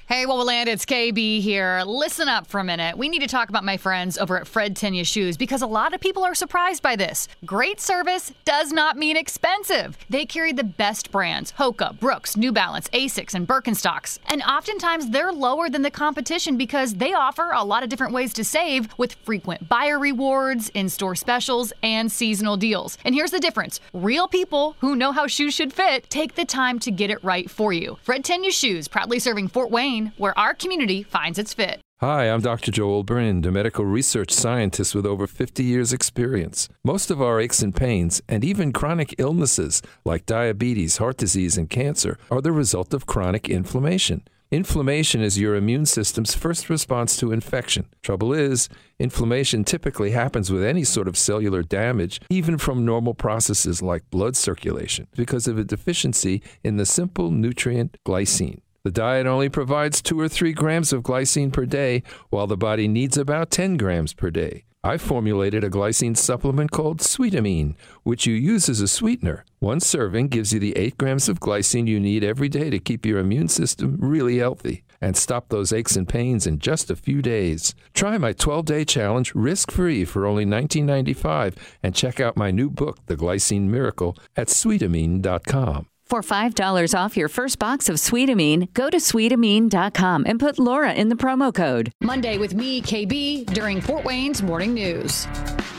Hey, Wowoland, it's KB here. Listen up for a minute. We need to talk about my friends over at Fred Tenya Shoes because a lot of people are surprised by this. Great service does not mean expensive. They carry the best brands, Hoka, Brooks, New Balance, Asics, and Birkenstocks. And oftentimes they're lower than the competition because they offer a lot of different ways to save with frequent buyer rewards, in-store specials, and seasonal deals. And here's the difference. Real people who know how shoes should fit take the time to get it right for you. Fred Tenya Shoes, proudly serving Fort Wayne, where our community finds its fit. Hi, I'm Dr. Joel Brind, a medical research scientist with over 50 years' experience. Most of our aches and pains, and even chronic illnesses like diabetes, heart disease, and cancer, are the result of chronic inflammation. Inflammation is your immune system's first response to infection. Trouble is, inflammation typically happens with any sort of cellular damage, even from normal processes like blood circulation, because of a deficiency in the simple nutrient glycine. The diet only provides 2 or 3 grams of glycine per day, while the body needs about 10 grams per day. I formulated a glycine supplement called Sweetamine, which you use as a sweetener. One serving gives you the 8 grams of glycine you need every day to keep your immune system really healthy and stop those aches and pains in just a few days. Try my 12-day challenge risk-free for only $19.95 and check out my new book, The Glycine Miracle, at Sweetamine.com. For $5 off your first box of Sweetamine, go to Sweetamine.com and put Laura in the promo code. Monday with me, KB, during Fort Wayne's Morning News.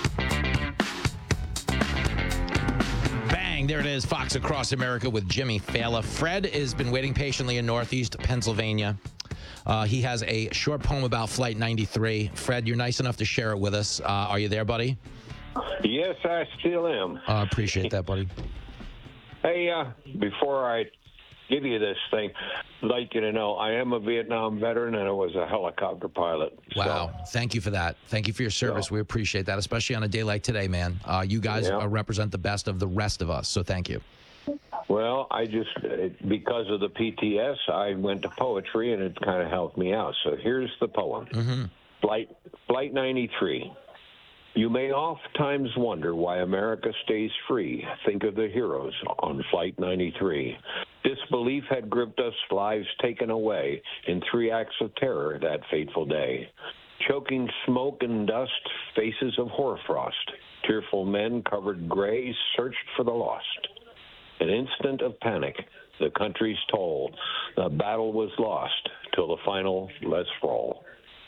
Bang, there it is, Fox Across America with Jimmy Fallon. Fred has been waiting patiently in Northeast Pennsylvania. He has a short poem about Flight 93. Fred, you're nice enough to share it with us. Are you there, buddy? Yes, I still am. Appreciate that, buddy. Hey, before I give you this thing, I'd like you to know I am a Vietnam veteran and I was a helicopter pilot. Wow. Thank you for that. Thank you for your service. We appreciate that, especially on a day like today, man. You guys represent the best of the rest of us, so thank you. Well, because of the PTS, I went to poetry and it kind of helped me out. So here's the poem. Flight 93. You may oft-times wonder why America stays free. Think of the heroes on Flight 93. Disbelief had gripped us, lives taken away in 3 acts of terror that fateful day. Choking smoke and dust, faces of hoarfrost. Tearful men covered gray searched for the lost. An instant of panic, the country's told. The battle was lost till the final let's roll.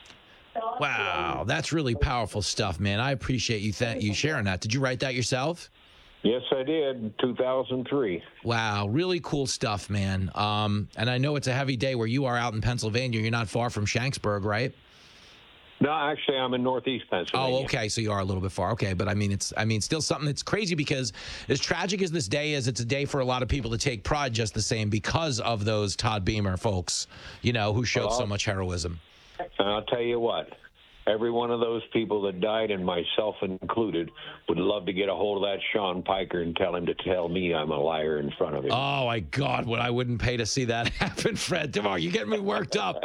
Wow, that's really powerful stuff, man. I appreciate you sharing that. Did you write that yourself? Yes, I did, 2003. Wow, really cool stuff, man. And I know it's a heavy day where you are out in Pennsylvania. You're not far from Shanksburg, right? No, actually, I'm in Northeast Pennsylvania. Oh, okay, so you are a little bit far. Okay, but I mean, still something that's crazy because as tragic as this day is, it's a day for a lot of people to take pride just the same because of those Todd Beamer folks, who showed so much heroism. And I'll tell you what, every one of those people that died, and myself included, would love to get a hold of that Sean Piker and tell him to tell me I'm a liar in front of him. Oh, my God, what I wouldn't pay to see that happen, Fred. Tomorrow, you're getting me worked up.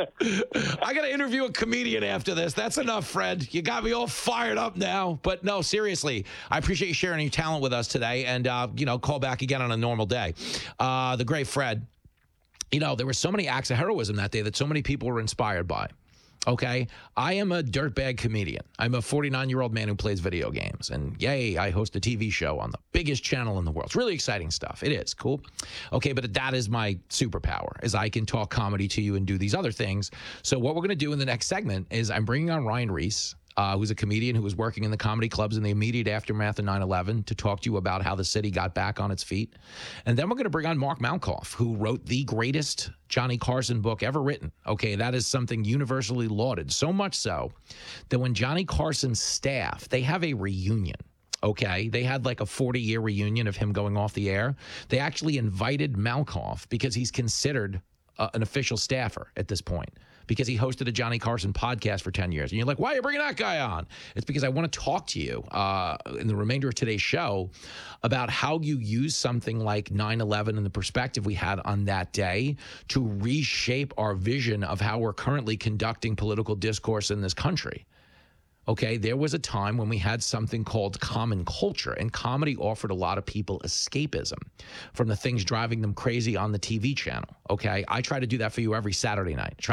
I got to interview a comedian after this. That's enough, Fred. You got me all fired up now. But no, seriously, I appreciate you sharing your talent with us today and, call back again on a normal day. The great Fred, there were so many acts of heroism that day that so many people were inspired by. Okay, I am a dirtbag comedian. I'm a 49-year-old man who plays video games. And yay, I host a TV show on the biggest channel in the world. It's really exciting stuff. It is cool. Okay, but that is my superpower, is I can talk comedy to you and do these other things. So what we're going to do in the next segment is I'm bringing on Ryan Reese, who's a comedian who was working in the comedy clubs in the immediate aftermath of 9/11 to talk to you about how the city got back on its feet. And then we're going to bring on Mark Malkoff, who wrote the greatest Johnny Carson book ever written. Okay, that is something universally lauded, so much so that when Johnny Carson's staff, they have a reunion. Okay, they had like a 40-year reunion of him going off the air. They actually invited Malkoff because he's considered an official staffer at this point, because he hosted a Johnny Carson podcast for 10 years. And you're like, why are you bringing that guy on? It's because I want to talk to you in the remainder of today's show about how you use something like 9/11 and the perspective we had on that day to reshape our vision of how we're currently conducting political discourse in this country. Okay, there was a time when we had something called common culture, and comedy offered a lot of people escapism from the things driving them crazy on the TV channel. Okay, I try to do that for you every Saturday night.